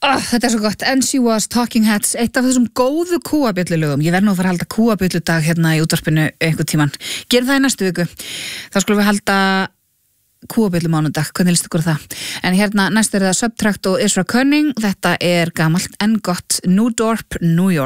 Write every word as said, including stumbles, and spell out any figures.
Oh, þetta er svo gott, And She Was, Talking Heads, eitt af þessum góðu kúabjöllulögum. Ég verð nú að fara að halda kúabjölludag hérna í útvarpinu einhvern tímann. Gerum það í næstu viku. Þá skulum við halda kúabjöllumánudag, hvernig líst ykkur það? En hérna næst er það Subtract og Isra Cunning. Þetta er gamalt en gott New Dorp, New York.